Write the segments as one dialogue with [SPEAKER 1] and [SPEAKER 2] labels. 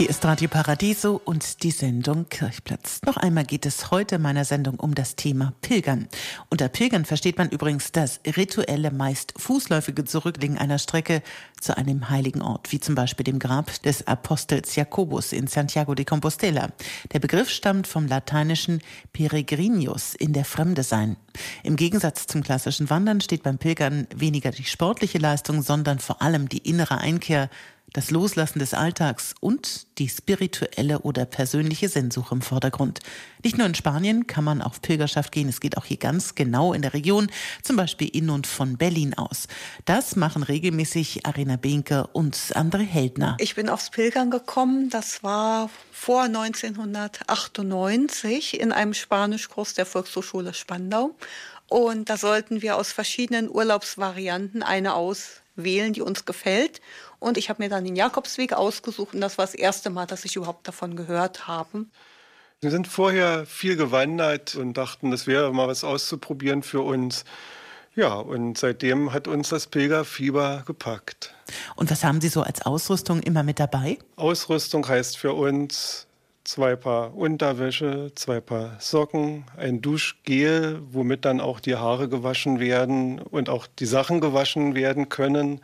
[SPEAKER 1] Hier ist Radio Paradiso und die Sendung Kirchplatz. Noch einmal geht es heute in meiner Sendung um das Thema Pilgern. Unter Pilgern versteht man übrigens das rituelle, meist fußläufige Zurücklegen einer Strecke zu einem heiligen Ort, wie zum Beispiel dem Grab des Apostels Jakobus in Santiago de Compostela. Der Begriff stammt vom lateinischen peregrinius, in der Fremde sein. Im Gegensatz zum klassischen Wandern steht beim Pilgern weniger die sportliche Leistung, sondern vor allem die innere Einkehr, das Loslassen des Alltags und die spirituelle oder persönliche Sinnsuche im Vordergrund. Nicht nur in Spanien kann man auf Pilgerschaft gehen, es geht auch hier ganz genau in der Region, zum Beispiel in und von Berlin aus. Das machen regelmäßig Arena Behnke und André Heldner.
[SPEAKER 2] Ich bin aufs Pilgern gekommen, das war vor 1998 in einem Spanischkurs der Volkshochschule Spandau. Und da sollten wir aus verschiedenen Urlaubsvarianten eine auswählen, die uns gefällt. Und ich habe mir dann den Jakobsweg ausgesucht und das war das erste Mal, dass ich überhaupt davon gehört habe.
[SPEAKER 3] Wir sind vorher viel gewandert und dachten, das wäre mal was auszuprobieren für uns. Ja, und seitdem hat uns das Pilgerfieber gepackt.
[SPEAKER 1] Und was haben Sie so als Ausrüstung immer mit dabei?
[SPEAKER 3] Ausrüstung heißt für uns 2 Paar Unterwäsche, 2 Paar Socken, ein Duschgel, womit dann auch die Haare gewaschen werden und auch die Sachen gewaschen werden können.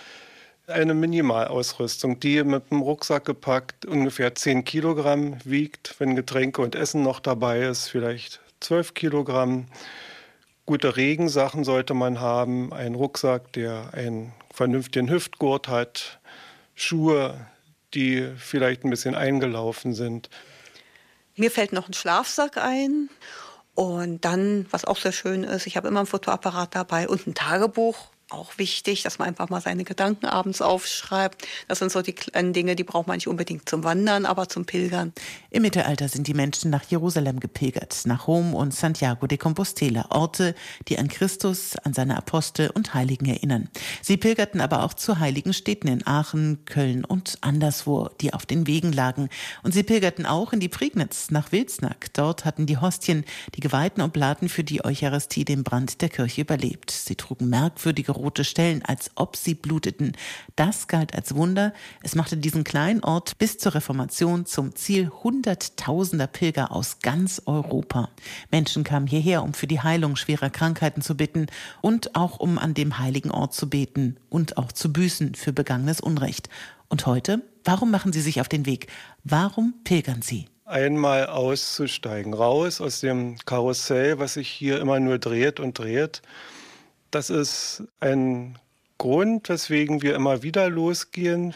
[SPEAKER 3] Eine Minimalausrüstung, die mit dem Rucksack gepackt ungefähr 10 Kilogramm wiegt. Wenn Getränke und Essen noch dabei ist, vielleicht 12 Kilogramm. Gute Regensachen sollte man haben, einen Rucksack, der einen vernünftigen Hüftgurt hat, Schuhe, die vielleicht ein bisschen eingelaufen sind.
[SPEAKER 2] Mir fällt noch ein Schlafsack ein und dann, was auch sehr schön ist, ich habe immer ein Fotoapparat dabei und ein Tagebuch. Auch wichtig, dass man einfach mal seine Gedanken abends aufschreibt. Das sind so die kleinen Dinge, die braucht man nicht unbedingt zum Wandern, aber zum Pilgern.
[SPEAKER 1] Im Mittelalter sind die Menschen nach Jerusalem gepilgert, nach Rom und Santiago de Compostela, Orte, die an Christus, an seine Apostel und Heiligen erinnern. Sie pilgerten aber auch zu heiligen Städten in Aachen, Köln und anderswo, die auf den Wegen lagen. Und sie pilgerten auch in die Prignitz, nach Wilsnack. Dort hatten die Hostien, die geweihten Oblaten für die Eucharistie, den Brand der Kirche überlebt. Sie trugen merkwürdige rote Stellen, als ob sie bluteten. Das galt als Wunder. Es machte diesen kleinen Ort bis zur Reformation zum Ziel hunderttausender Pilger aus ganz Europa. Menschen kamen hierher, um für die Heilung schwerer Krankheiten zu bitten und auch um an dem heiligen Ort zu beten und auch zu büßen für begangenes Unrecht. Und heute? Warum machen Sie sich auf den Weg? Warum pilgern Sie?
[SPEAKER 3] Einmal auszusteigen, raus aus dem Karussell, was sich hier immer nur dreht und dreht. Das ist ein Grund, weswegen wir immer wieder losgehen.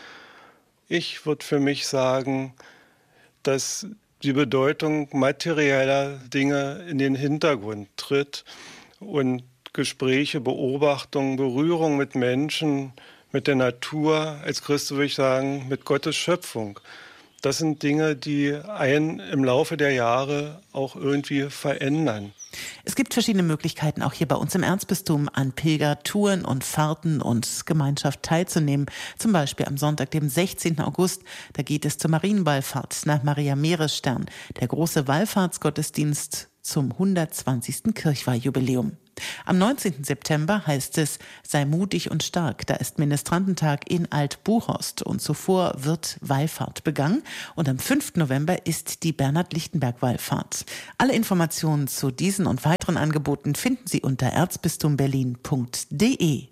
[SPEAKER 3] Ich würde für mich sagen, dass die Bedeutung materieller Dinge in den Hintergrund tritt und Gespräche, Beobachtungen, Berührung mit Menschen, mit der Natur, als Christ würde ich sagen, mit Gottes Schöpfung. Das sind Dinge, die einen im Laufe der Jahre auch irgendwie verändern.
[SPEAKER 1] Es gibt verschiedene Möglichkeiten, auch hier bei uns im Erzbistum an Pilgertouren und Fahrten und Gemeinschaft teilzunehmen. Zum Beispiel am Sonntag, dem 16. August, da geht es zur Marienwallfahrt nach Maria Meeresstern, der große Wallfahrtsgottesdienst zum 120. Kirchweihjubiläum. Am 19. September heißt es, sei mutig und stark. Da ist Ministrantentag in Alt-Buchhorst und zuvor wird Wallfahrt begangen. Und am 5. November ist die Bernhard-Lichtenberg-Wallfahrt. Alle Informationen zu diesen und weiteren Angeboten finden Sie unter erzbistumberlin.de.